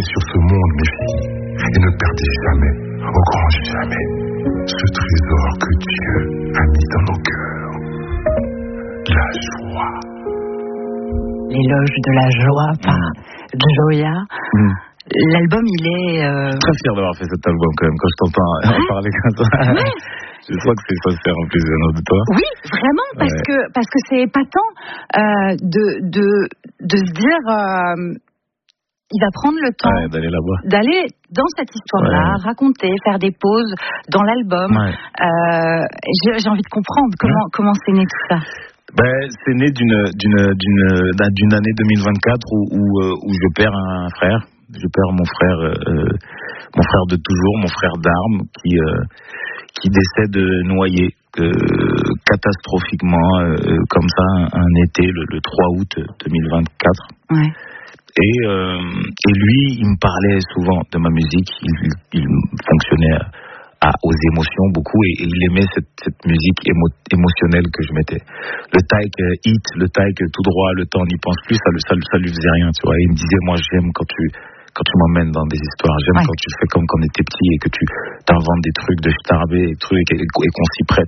sur ce monde, mes filles, et ne perdez jamais, au grand jamais, ce trésor que Dieu a mis dans nos cœurs. La joie. L'éloge de la joie par Gioia. L'album, il est... Très fier d'avoir fait cet album quand même, quand je t'entends en parler comme ça. Je crois que c'est sincère en plus de toi. Oui, vraiment, parce que c'est épatant de se dire... il va prendre le temps d'aller là-bas, d'aller dans cette histoire-là, raconter, faire des pauses dans l'album. J'ai envie de comprendre comment c'est né tout ça. C'est né d'une année 2024 où je perds un frère. Je perds mon frère de toujours, mon frère d'armes, qui décède noyé catastrophiquement, comme ça, un été, le 3 août 2024. Ouais. Et lui, il me parlait souvent de ma musique. Il fonctionnait aux émotions beaucoup, et il aimait cette musique émotionnelle que je mettais. Le taille hit, le taille tout droit, le temps n'y pense plus, ça lui faisait rien, tu vois. Il me disait, moi j'aime quand tu m'emmènes dans des histoires, j'aime quand tu fais comme quand on était petit et que tu t'inventes des trucs de starbé et trucs et qu'on s'y prête.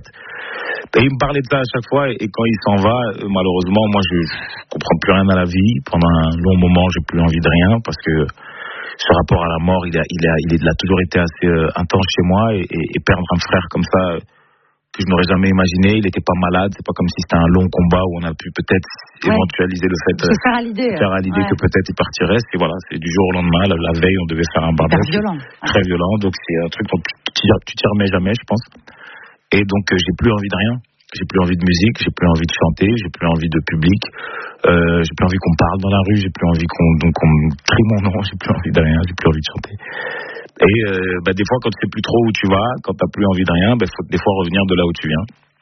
Et il me parlait de ça à chaque fois, et quand il s'en va, malheureusement, moi je comprends plus rien à la vie. Pendant un long moment, j'ai plus envie de rien, parce que ce rapport à la mort, il a toujours été assez intense chez moi, et perdre un frère comme ça, que je n'aurais jamais imaginé. Il n'était pas malade, c'est pas comme si c'était un long combat où on a pu peut-être éventualiser le fait se faire à l'idée que peut-être il partirait. C'est du jour au lendemain, la veille on devait faire un barbecue très violent, donc c'est un truc dont tu t'y remets jamais, je pense. Et donc j'ai plus envie de rien, j'ai plus envie de musique, j'ai plus envie de chanter, j'ai plus envie de public, j'ai plus envie qu'on me parle dans la rue, j'ai plus envie qu'on me crie mon nom, j'ai plus envie de rien, j'ai plus envie de chanter. Et des fois, quand tu sais plus trop où tu vas, quand t'as plus envie de rien, faut des fois revenir de là où tu viens.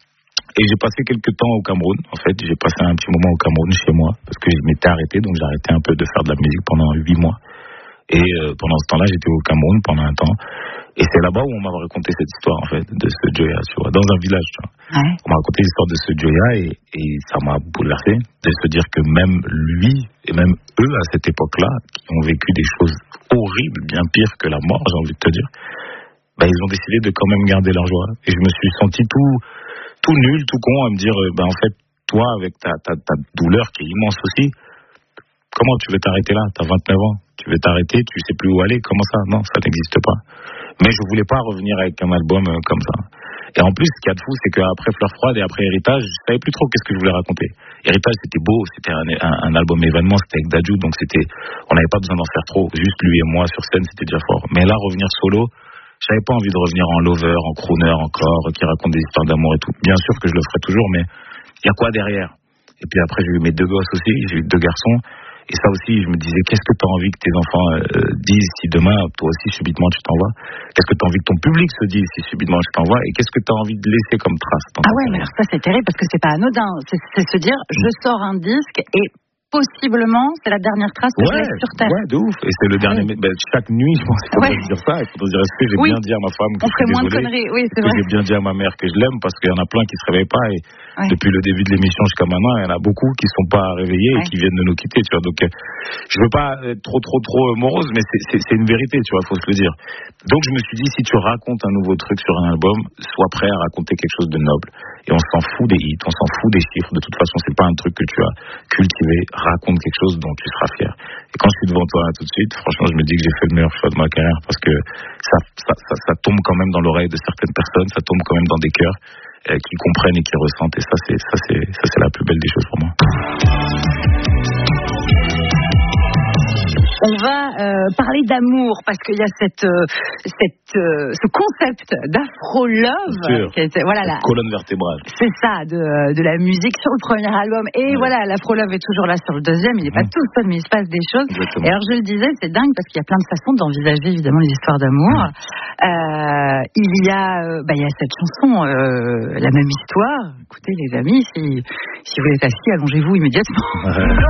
Et j'ai passé quelques temps au Cameroun. En fait, j'ai passé un petit moment au Cameroun chez moi, parce que je m'étais arrêté, donc j'ai arrêté un peu de faire de la musique pendant 8 mois. Et pendant ce temps-là, j'étais au Cameroun pendant un temps. Et c'est là-bas où on m'a raconté cette histoire, en fait, de ce Gioia, tu vois, dans un village, tu vois. Ouais. On m'a raconté l'histoire de ce Gioia, et ça m'a bouleversé de se dire que même lui, et même eux, à cette époque-là, qui ont vécu des choses horribles, bien pires que la mort, j'ai envie de te dire, ils ont décidé de quand même garder leur joie. Et je me suis senti tout nul, tout con, à me dire, en fait, toi, avec ta douleur qui est immense aussi, comment tu veux t'arrêter là? T'as 29 ans, tu veux t'arrêter, tu sais plus où aller, comment ça? Non, ça n'existe pas. Mais je voulais pas revenir avec un album comme ça. Et en plus, ce qu'il y a de fou, c'est qu'après Fleur Froide et après Héritage, je savais plus trop qu'est-ce que je voulais raconter. Héritage, c'était beau, c'était un album événement, c'était avec Dadju, donc on n'avait pas besoin d'en faire trop. Juste lui et moi sur scène, c'était déjà fort. Mais là, revenir solo, j'avais pas envie de revenir en lover, en crooner encore, qui raconte des histoires d'amour et tout. Bien sûr que je le ferai toujours, mais il y a quoi derrière? Et puis après, j'ai eu mes 2 gosses aussi, j'ai eu 2 garçons. Et ça aussi, je me disais, qu'est-ce que tu as envie que tes enfants disent si demain, toi aussi, subitement, tu t'en vas? Qu'est-ce que tu as envie que ton public se dise si subitement je t'en vas? Et qu'est-ce que tu as envie de laisser comme trace? Mais alors ça, c'est terrible, parce que c'est pas anodin. C'est se dire, je sors un disque et possiblement, c'est la dernière trace que je laisse sur Terre. Ouais, de ouf. Et c'est le dernier. Chaque nuit, je pense qu'il faudrait dire ça. Il faudrait dire, est-ce que j'ai bien dit à ma femme que je suis désolé? Est-ce que j'ai bien dit à ma mère que je l'aime? Parce qu'il y en a plein qui se réveillent pas. Et depuis le début de l'émission jusqu'à maintenant, il y en a beaucoup qui sont pas réveillés et qui viennent de nous quitter. Tu vois. Donc, je veux pas être trop morose, mais c'est une vérité. Tu vois, faut se le dire. Donc, je me suis dit, si tu racontes un nouveau truc sur un album, sois prêt à raconter quelque chose de noble. Et on s'en fout des hits, on s'en fout des chiffres. De toute façon, c'est pas un truc que tu as cultivé. Raconte quelque chose dont tu seras fier. Et quand je suis devant toi là, tout de suite, franchement, je me dis que j'ai fait le meilleur choix de ma carrière, parce que ça tombe quand même dans l'oreille de certaines personnes, ça tombe quand même dans des cœurs qui comprennent et qui ressentent. Et ça, c'est la plus belle des choses pour moi. On va parler d'amour, parce qu'il y a ce concept d'afro-love, la colonne vertébrale. C'est ça, de la musique sur le premier album. Et voilà, l'afro-love est toujours là sur le deuxième. Il n'est pas tout seul, mais il se passe des choses. Exactement. Et alors, je le disais, c'est dingue, parce qu'il y a plein de façons d'envisager évidemment les histoires d'amour. Il y a cette chanson, La même histoire. Écoutez, les amis, si vous êtes assis, allongez-vous immédiatement.